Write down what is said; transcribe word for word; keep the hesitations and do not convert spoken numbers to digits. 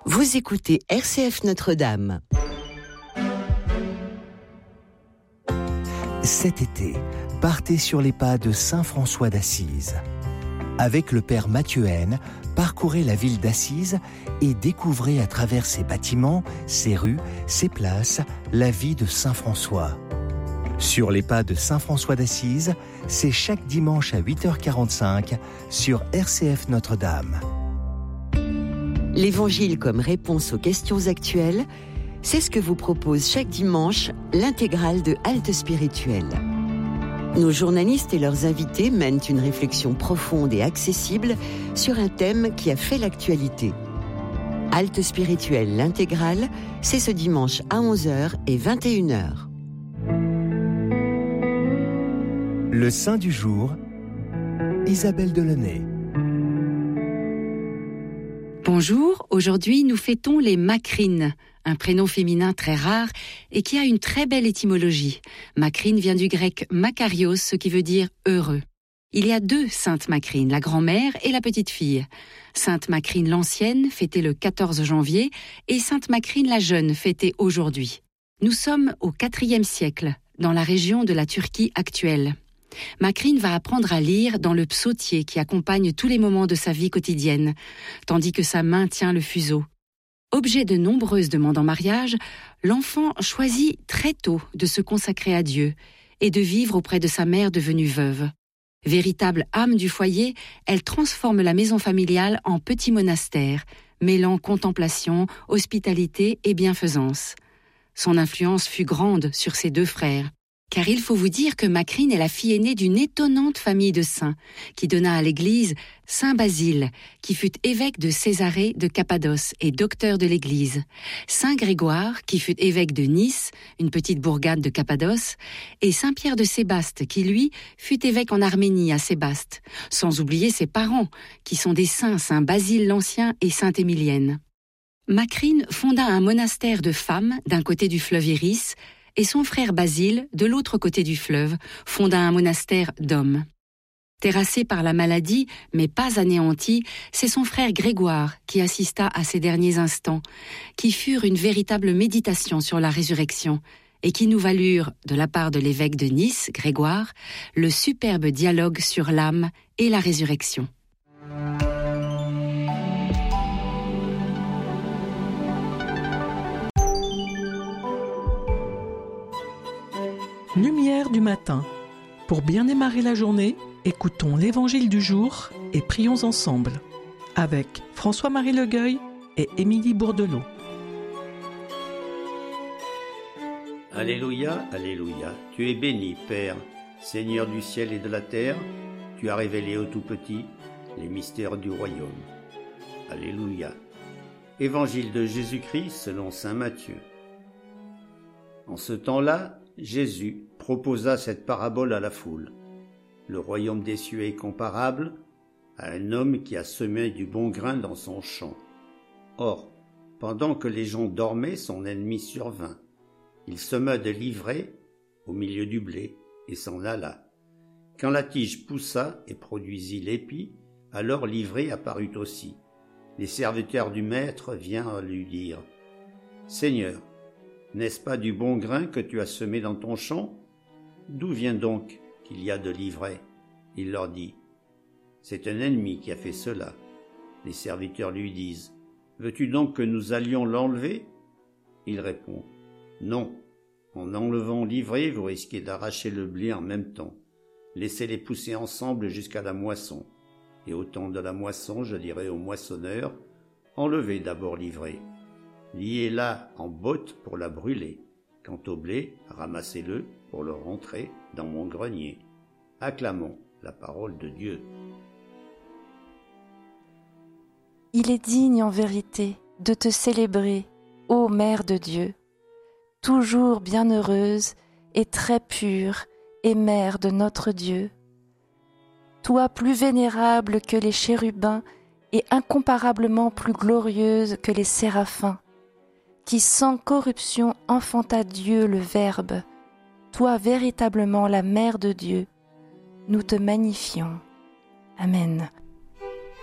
Vous écoutez R C F Notre-Dame. Cet été, partez sur les pas de saint François d'Assise. Avec le père Mathieu Haine, parcourez la ville d'Assise et découvrez à travers ses bâtiments, ses rues, ses places, la vie de saint François. Sur les pas de saint François d'Assise, c'est chaque dimanche à huit heures quarante-cinq sur R C F Notre-Dame. L'Évangile comme réponse aux questions actuelles, c'est ce que vous propose chaque dimanche l'intégrale de Halte Spirituelle. Nos journalistes et leurs invités mènent une réflexion profonde et accessible sur un thème qui a fait l'actualité. Halte Spirituelle, l'intégrale, c'est ce dimanche à onze heures et vingt et une heures. Le saint du jour, Isabelle Delaunay. Bonjour, aujourd'hui nous fêtons les Macrines, un prénom féminin très rare et qui a une très belle étymologie. Macrine vient du grec makarios, ce qui veut dire heureux. Il y a deux saintes Macrines, la grand-mère et la petite-fille. Sainte Macrine l'ancienne, fêtée le quatorze janvier, et Sainte Macrine la jeune, fêtée aujourd'hui. Nous sommes au quatrième siècle, dans la région de la Turquie actuelle. Macrine va apprendre à lire dans le psautier qui accompagne tous les moments de sa vie quotidienne, tandis que sa main tient le fuseau. Objet de nombreuses demandes en mariage, l'enfant choisit très tôt de se consacrer à Dieu et de vivre auprès de sa mère devenue veuve. Véritable âme du foyer, elle transforme la maison familiale en petit monastère, mêlant contemplation, hospitalité et bienfaisance. Son influence fut grande sur ses deux frères. Car il faut vous dire que Macrine est la fille aînée d'une étonnante famille de saints, qui donna à l'Église Saint Basile, qui fut évêque de Césarée de Cappadoce et docteur de l'Église, Saint Grégoire, qui fut évêque de Nice, une petite bourgade de Cappadoce, et Saint Pierre de Sébaste, qui lui fut évêque en Arménie à Sébaste, sans oublier ses parents, qui sont des saints, Saint Basile l'Ancien et Sainte Émilienne. Macrine fonda un monastère de femmes d'un côté du fleuve Iris, et son frère Basile, de l'autre côté du fleuve, fonda un monastère d'hommes. Terrassé par la maladie, mais pas anéanti, c'est son frère Grégoire qui assista à ces derniers instants, qui furent une véritable méditation sur la résurrection, et qui nous valurent, de la part de l'évêque de Nice, Grégoire, le superbe dialogue sur l'âme et la résurrection. Lumière du matin. Pour bien démarrer la journée, écoutons l'Évangile du jour et prions ensemble avec François-Marie Legueuil et Émilie Bourdelot. Alléluia, Alléluia. Tu es béni, Père, Seigneur du ciel et de la terre. Tu as révélé aux tout-petits les mystères du royaume. Alléluia. Évangile de Jésus-Christ selon saint Matthieu. En ce temps-là, Jésus proposa cette parabole à la foule. Le royaume des cieux est comparable à un homme qui a semé du bon grain dans son champ. Or, pendant que les gens dormaient, son ennemi survint. Il sema de l'ivraie au milieu du blé et s'en alla. Quand la tige poussa et produisit l'épi, alors l'ivraie apparut aussi. Les serviteurs du maître vinrent lui dire « Seigneur, n'est-ce pas du bon grain que tu as semé dans ton champ? D'où vient donc qu'il y a de l'ivraie ?» Il leur dit « C'est un ennemi qui a fait cela. » Les serviteurs lui disent « Veux-tu donc que nous allions l'enlever ?» Il répond « Non, en enlevant l'ivraie, vous risquez d'arracher le blé en même temps. Laissez-les pousser ensemble jusqu'à la moisson. Et au temps de la moisson, je dirai au moissonneur, enlevez d'abord l'ivraie. Liez-la en botte pour la brûler. Quant au blé, ramassez-le pour le rentrer dans mon grenier. » Acclamons la parole de Dieu. Il est digne en vérité de te célébrer, ô Mère de Dieu, toujours bienheureuse et très pure et Mère de notre Dieu. Toi plus vénérable que les chérubins et incomparablement plus glorieuse que les séraphins, qui sans corruption enfanta Dieu le Verbe, toi véritablement la Mère de Dieu, nous te magnifions. Amen.